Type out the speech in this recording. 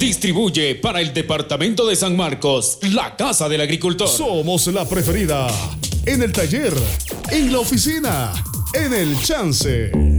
Distribuye para el departamento de San Marcos, la Casa del Agricultor. Somos la preferida en el taller, en la oficina, en el chance.